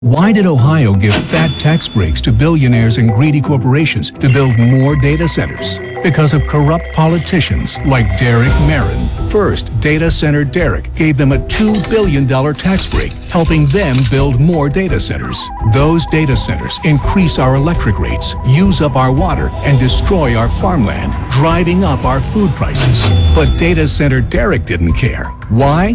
Why did Ohio give fat tax breaks to billionaires and greedy corporations to build more data centers? Because of corrupt politicians like Derek Marin. First, Data Center Derek gave them a $2 billion tax break, helping them build more data centers. Those data centers increase our electric rates, use up our water, and destroy our farmland, driving up our food prices. But Data Center Derek didn't care. Why?